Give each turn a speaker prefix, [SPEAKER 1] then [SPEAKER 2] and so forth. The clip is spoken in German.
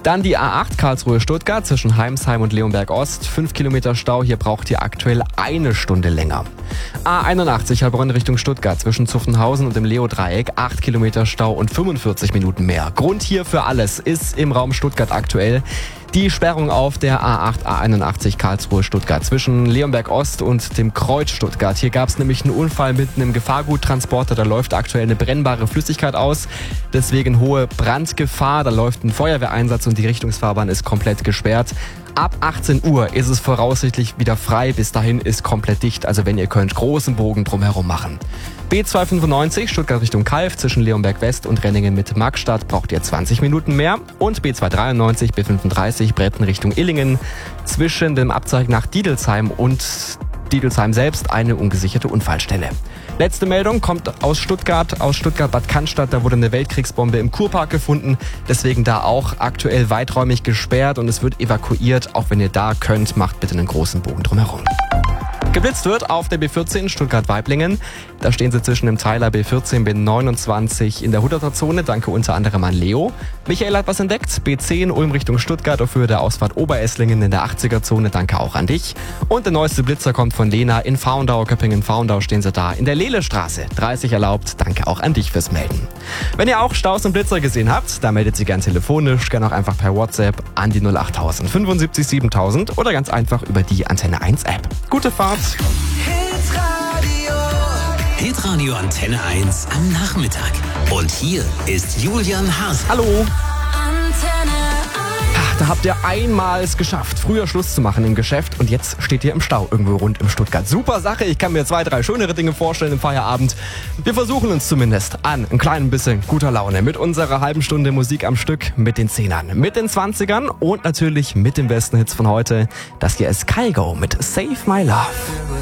[SPEAKER 1] Dann die A8 Karlsruhe-Stuttgart zwischen Heimsheim und Leonberg-Ost. 5 Kilometer Stau, hier braucht ihr aktuell 1 Stunde länger. A81 Heilbronn Richtung Stuttgart zwischen Zuffenhausen und dem Leo-Dreieck. 8 Kilometer Stau und 45 Minuten mehr. Grund hier für alles ist im Raum Stuttgart aktuell die Sperrung auf der A8, A81 Karlsruhe-Stuttgart zwischen Leonberg-Ost und dem Kreuz Stuttgart. Hier gab es nämlich einen Unfall mit einem Gefahrguttransporter. Da läuft aktuell eine brennbare Flüssigkeit aus. Deswegen hohe Brandgefahr. Da läuft ein Feuerwehreinsatz und die Richtungsfahrbahn ist komplett gesperrt. Ab 18 Uhr ist es voraussichtlich wieder frei. Bis dahin ist komplett dicht. Also wenn ihr könnt, großen Bogen drumherum machen. B295 Stuttgart Richtung Calw zwischen Leonberg West und Renningen mit Markstadt braucht ihr 20 Minuten mehr. Und B293 B35 Bretten Richtung Illingen zwischen dem Abzeichen nach Diedelsheim und Diedelsheim selbst eine ungesicherte Unfallstelle. Letzte Meldung kommt aus Stuttgart Bad Cannstatt. Da wurde eine Weltkriegsbombe im Kurpark gefunden. Deswegen da auch aktuell weiträumig gesperrt und es wird evakuiert. Auch wenn ihr da könnt, macht bitte einen großen Bogen drumherum. Geblitzt wird auf der B14 Stuttgart-Weiblingen. Da stehen sie zwischen dem Teiler B14 B29 in der 100er Zone. Danke unter anderem an Leo. Michael hat was entdeckt. B10 Ulm Richtung Stuttgart auf Höhe der Ausfahrt Oberesslingen in der 80er Zone. Danke auch an dich. Und der neueste Blitzer kommt von Lena in Faundau. Köppingen-Faundau stehen sie da in der Lehlestraße. 30 erlaubt. Danke auch an dich fürs Melden. Wenn ihr auch Staus und Blitzer gesehen habt, dann meldet sie gern telefonisch, gern auch einfach per WhatsApp an die 08000 75 7000 oder ganz einfach über die Antenne 1 App. Gute Fahrt!
[SPEAKER 2] Hitradio Antenne 1 am Nachmittag. Und hier ist Julian Haas.
[SPEAKER 1] Hallo!
[SPEAKER 3] Antenne 1.
[SPEAKER 1] Da habt ihr einmal es geschafft, früher Schluss zu machen im Geschäft und jetzt steht ihr im Stau irgendwo rund um Stuttgart. Super Sache, ich kann mir 2, 3 schönere Dinge vorstellen im Feierabend. Wir versuchen uns zumindest an ein klein bisschen guter Laune mit unserer halben Stunde Musik am Stück, mit den 10ern, mit den 20ern und natürlich mit den besten Hits von heute. Das hier ist Kygo mit Save My Love.